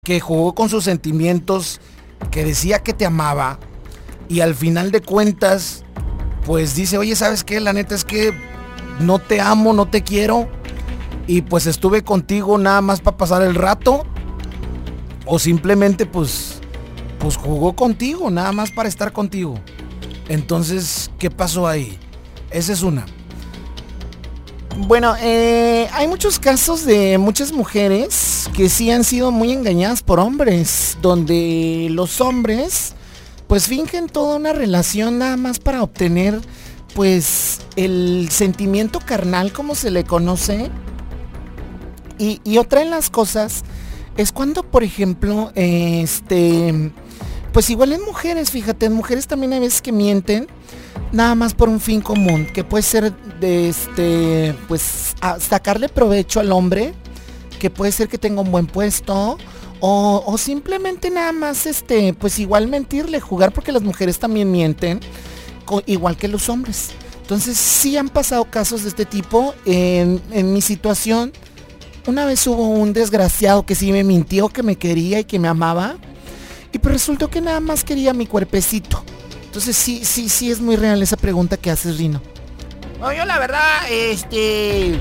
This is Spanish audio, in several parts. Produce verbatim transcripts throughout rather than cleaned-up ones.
que jugó con sus sentimientos, que decía que te amaba y al final de cuentas pues dice, oye, ¿sabes qué? La neta es que no te amo, no te quiero y pues estuve contigo nada más para pasar el rato, o simplemente pues pues jugó contigo nada más para estar contigo. Entonces, ¿qué pasó ahí? Esa es una. Bueno, eh, hay muchos casos de muchas mujeres que sí han sido muy engañadas por hombres, donde los hombres pues fingen toda una relación nada más para obtener pues el sentimiento carnal, como se le conoce. Y, y otra de las cosas es cuando, por ejemplo, este, pues igual en mujeres, fíjate, en mujeres también hay veces que mienten nada más por un fin común, que puede ser de este, pues sacarle provecho al hombre, que puede ser que tenga un buen puesto, o, o simplemente nada más este, pues igual mentirle, jugar, porque las mujeres también mienten, co- igual que los hombres. Entonces sí han pasado casos de este tipo. En, en mi situación, una vez hubo un desgraciado que sí me mintió que me quería y que me amaba, y pues resultó que nada más quería mi cuerpecito. Entonces sí, sí, sí es muy real esa pregunta que haces, Rino. No, yo la verdad, este...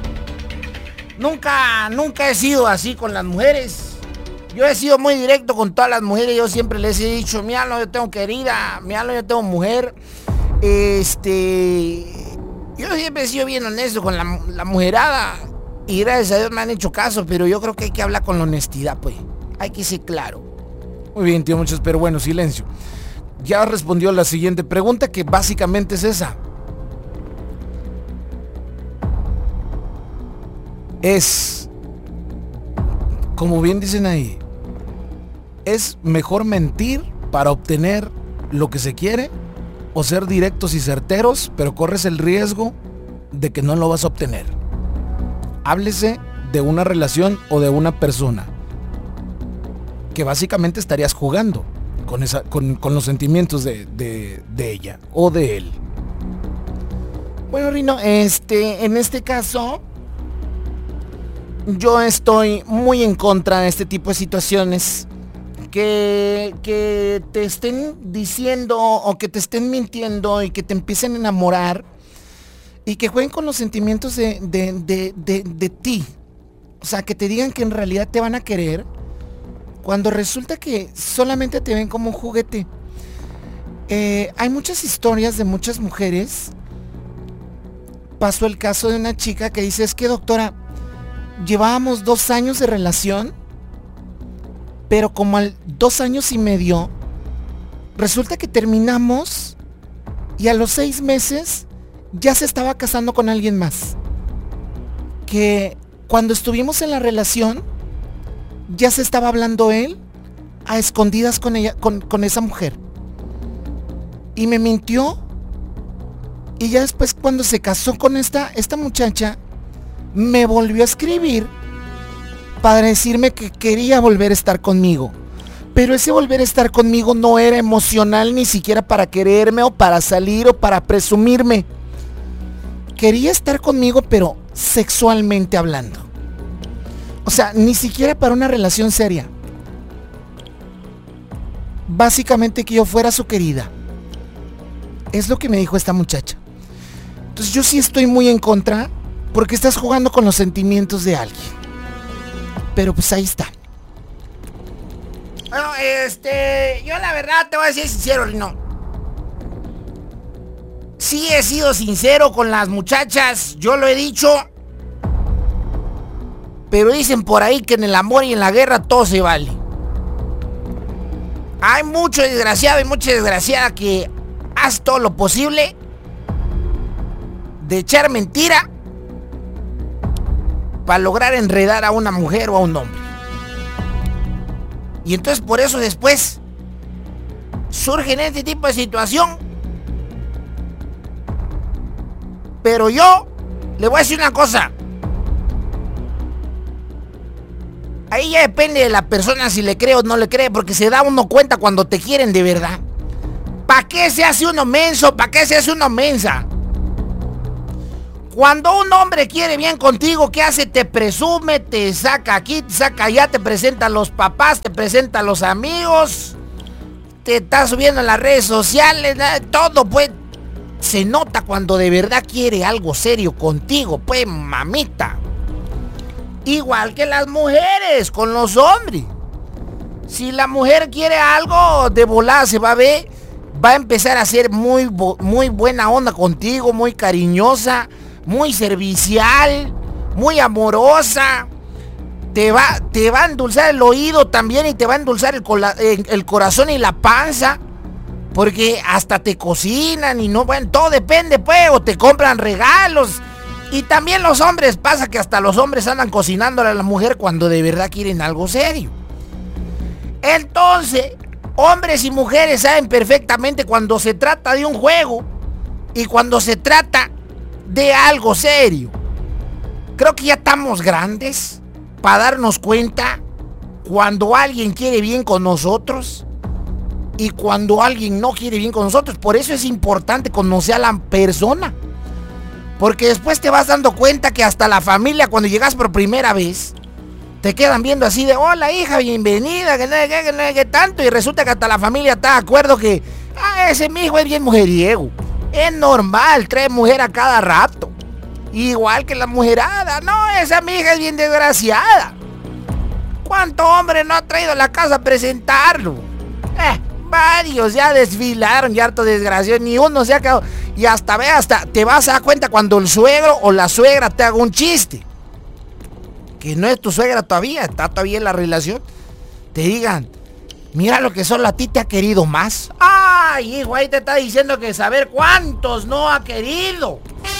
Nunca, nunca he sido así con las mujeres. Yo he sido muy directo con todas las mujeres. Yo siempre les he dicho, míralo, yo tengo querida, míralo, yo tengo mujer. Este... Yo siempre he sido bien honesto con la, la mujerada. Y gracias a Dios me han hecho caso, pero yo creo que hay que hablar con la honestidad, pues. Hay que ser claro. Muy bien, tío, muchas, pero bueno, silencio. Ya respondió la siguiente pregunta, que básicamente es esa. Es, como bien dicen ahí, ¿es mejor mentir para obtener lo que se quiere o ser directos y certeros, pero corres el riesgo de que no lo vas a obtener? Háblese de una relación o de una persona que básicamente estarías jugando con, esa, con, con los sentimientos de, de, de ella o de él. Bueno, Rino, este, en este caso, yo estoy muy en contra de este tipo de situaciones. Que, que te estén diciendo o que te estén mintiendo y que te empiecen a enamorar y que jueguen con los sentimientos de, de, de, de, de ti. O sea, que te digan que en realidad te van a querer, cuando resulta que solamente te ven como un juguete. Eh, hay muchas historias de muchas mujeres. Pasó el caso de una chica que dice, es que doctora, llevábamos dos años de relación, pero como al dos años y medio, resulta que terminamos y a los seis meses ya se estaba casando con alguien más. Que cuando estuvimos en la relación, ya se estaba hablando él a escondidas con ella, con, con esa mujer. Y me mintió. Y ya después, cuando se casó con esta, esta muchacha, me volvió a escribir para decirme que quería volver a estar conmigo. Pero ese volver a estar conmigo no era emocional, ni siquiera para quererme o para salir o para presumirme. Quería estar conmigo, pero sexualmente hablando. O sea, ni siquiera para una relación seria. Básicamente que yo fuera su querida. Es lo que me dijo esta muchacha. Entonces yo sí estoy muy en contra, porque estás jugando con los sentimientos de alguien. Pero pues ahí está. Bueno, este... Yo la verdad te voy a decir sincero, Rino. Sí he sido sincero con las muchachas, yo lo he dicho. Pero dicen por ahí que en el amor y en la guerra todo se vale. Hay mucho desgraciado y mucha desgraciada que hace todo lo posible de echar mentira para lograr enredar a una mujer o a un hombre. Y entonces por eso después surgen este tipo de situación. Pero yo le voy a decir una cosa. Ahí ya depende de la persona si le cree o no le cree, porque se da uno cuenta cuando te quieren de verdad. ¿Para qué se hace uno menso? ¿Para qué se hace uno mensa? Cuando un hombre quiere bien contigo, ¿qué hace? Te presume, te saca aquí, te saca allá, te presenta a los papás, te presenta a los amigos, te está subiendo en las redes sociales, todo, pues, se nota cuando de verdad quiere algo serio contigo, pues, mamita. Igual que las mujeres con los hombres. Si la mujer quiere algo, de volada se va a ver, va a empezar a ser muy, muy buena onda contigo, muy cariñosa, muy servicial, muy amorosa. Te va, te va a endulzar el oído también y te va a endulzar el, el, el corazón y la panza. Porque hasta te cocinan y no, bueno, todo depende, pues, o te compran regalos. Y también los hombres, pasa que hasta los hombres andan cocinándole a la mujer cuando de verdad quieren algo serio. Entonces, hombres y mujeres saben perfectamente cuando se trata de un juego y cuando se trata de algo serio. Creo que ya estamos grandes para darnos cuenta cuando alguien quiere bien con nosotros y cuando alguien no quiere bien con nosotros. Por eso es importante conocer a la persona, porque después te vas dando cuenta que hasta la familia, cuando llegas por primera vez, te quedan viendo así de, hola hija, bienvenida, que no que, que, que tanto, y resulta que hasta la familia está de acuerdo que, ah, ese mi hijo es bien mujeriego. Es normal, trae mujer a cada rato. Igual que la mujerada. No, esa mi hija es bien desgraciada. ¿Cuánto hombre no ha traído a la casa a presentarlo? Eh, varios ya desfilaron, ya harto desgraciado. Ni uno se ha quedado. Y hasta ve, hasta te vas a dar cuenta cuando el suegro o la suegra te haga un chiste. Que no es tu suegra todavía, está todavía en la relación. Te digan, mira lo que solo a ti te ha querido más. Ay, hijo, ahí te está diciendo que saber cuántos no ha querido.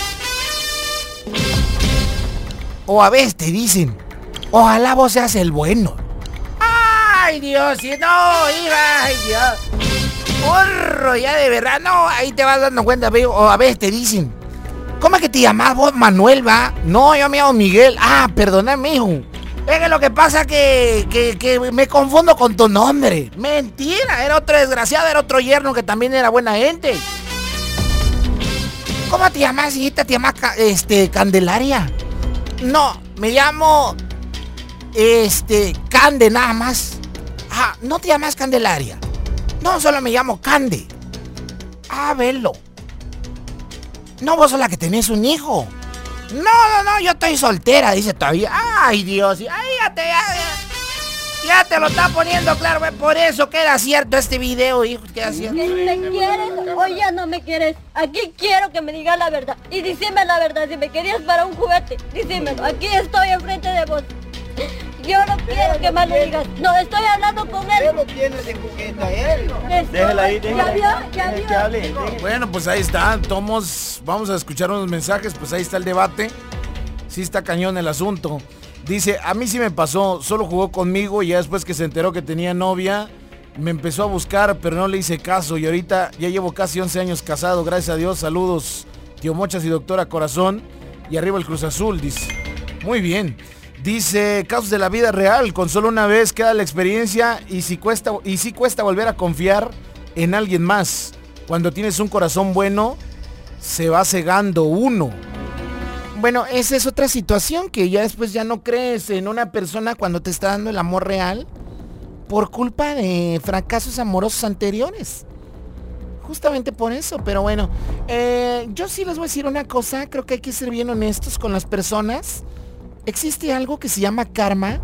O a veces te dicen, ojalá vos seas el bueno. Ay, Dios, si no, hija, ay, Dios. Porro, ya de verdad, no, ahí te vas dando cuenta, pero, o a veces te dicen, ¿cómo es que te llamás vos, Manuel, va? No, yo me llamo Miguel. Ah, perdóname, hijo. Es que lo que pasa que, que, que me confundo con tu nombre. Mentira, era otro desgraciado, era otro yerno que también era buena gente. ¿Cómo te llamas, hijita? ¿Te llamas este, Candelaria? No, me llamo este Cande nada más. Ah, ¿no te llamas Candelaria? No, solo me llamo Cande. Ah, velo. No, vos sos la que tenés un hijo. No, no, no, yo estoy soltera, dice todavía. Ay, Dios, ay, ya te, ya, ya, ya te lo está poniendo claro, güey. Por eso queda cierto este video, hijo, queda cierto. ¿Me quieres o ya no me quieres? Aquí quiero que me digas la verdad. Y díseme la verdad, si me querías para un juguete, dísmelo. Aquí estoy enfrente de vos. Yo no quiero que más lo digas. No, estoy hablando con él. ¿Qué lo tienes de juguete a él? Déjala ahí, déjala. Ya vio, ya vio. Que hable. Bueno, pues ahí está, Tomos, vamos a escuchar unos mensajes, pues ahí está el debate. Sí está cañón el asunto. Dice, a mí sí me pasó, solo jugó conmigo y ya después que se enteró que tenía novia, me empezó a buscar, pero no le hice caso y ahorita ya llevo casi once años casado, gracias a Dios. Saludos, tío Mochas y doctora Corazón. Y arriba el Cruz Azul, dice. Muy bien. Dice, casos de la vida real, con solo una vez queda la experiencia y si cuesta, y si cuesta volver a confiar en alguien más. Cuando tienes un corazón bueno, se va cegando uno. Bueno, esa es otra situación, que ya después ya no crees en una persona cuando te está dando el amor real por culpa de fracasos amorosos anteriores. Justamente por eso, pero bueno, eh, yo sí les voy a decir una cosa, creo que hay que ser bien honestos con las personas. Existe algo que se llama karma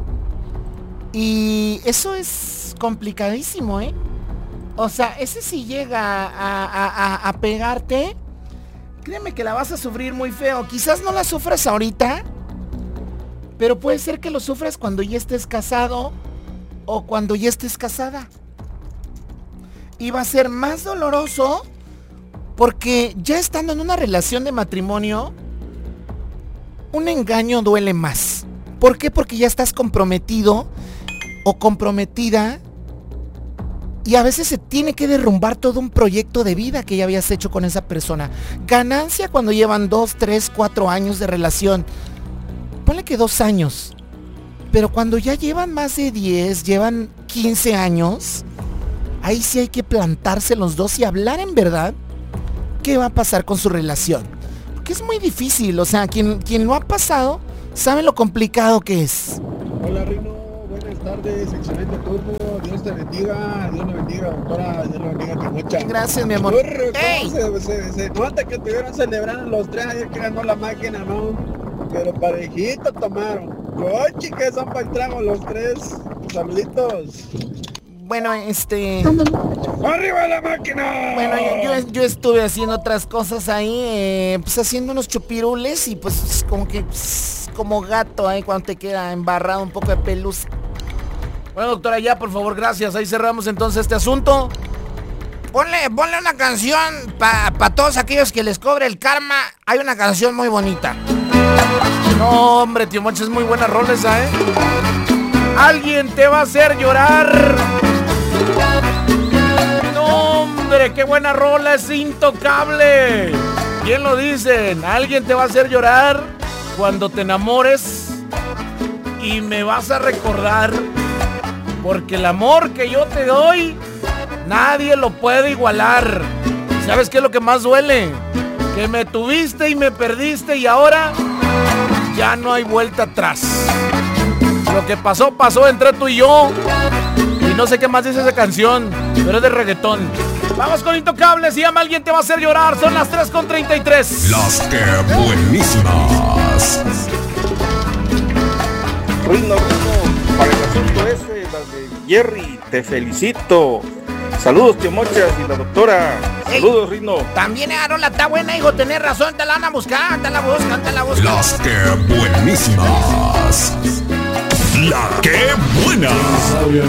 y eso es complicadísimo, ¿eh? O sea, ese si llega a, a, a, a pegarte, créeme que la vas a sufrir muy feo. Quizás no la sufras ahorita, pero puede ser que lo sufras cuando ya estés casado o cuando ya estés casada. Y va a ser más doloroso porque ya estando en una relación de matrimonio, un engaño duele más. ¿Por qué? Porque ya estás comprometido o comprometida y a veces se tiene que derrumbar todo un proyecto de vida que ya habías hecho con esa persona. Ganancia cuando llevan dos, tres, cuatro años de relación. Ponle que dos años. Pero cuando ya llevan más de diez, llevan quince años, ahí sí hay que plantarse los dos y hablar en verdad qué va a pasar con su relación. porque es muy difícil, o sea, quien, quien lo ha pasado sabe lo complicado que es. Hola Rino, buenas tardes, excelente turno, Dios te bendiga, Dios le bendiga, doctora, Dios le bendiga, Timocha. Gracias, mi amor. ¡Ey! Se, se, se nota que estuvieron celebrando los tres ayer que ganó la máquina, ¿no? Pero parejito tomaron. Oye, que son para el trago los tres. Saluditos. Bueno, este... ¡Arriba la máquina! Bueno, yo, yo, yo estuve haciendo otras cosas ahí, eh, pues haciendo unos chupirules y pues como que... Pues, como gato ahí cuando te queda embarrado un poco de pelusa. Bueno, doctora, ya, por favor, gracias. Ahí cerramos entonces este asunto. Ponle, ponle una canción para pa todos aquellos que les cobre el karma. Hay una canción muy bonita. No, hombre, tío Moncho, es muy buena rola esa, ¿eh? Alguien te va a hacer llorar. No, hombre, qué buena rola, es intocable. ¿Quién lo dicen? Alguien te va a hacer llorar cuando te enamores y me vas a recordar, porque el amor que yo te doy nadie lo puede igualar. ¿Sabes qué es lo que más duele? Que me tuviste y me perdiste y ahora ya no hay vuelta atrás. Lo que pasó, pasó entre tú y yo. Y no sé qué más dice esa canción, pero es de reggaetón. Vamos con Intocable, se llama Alguien te va a hacer llorar. Son las tres con treinta y tres. Las que buenísimas. Rino, Rino, para el asunto ese, las de Jerry, te felicito. Saludos, tío Mochas y la doctora. Saludos, Ey, Rino. también esa rola está buena, hijo, tenés razón, te la van a buscar, te la buscan, te la buscan. Las que buenísimas. La que buena.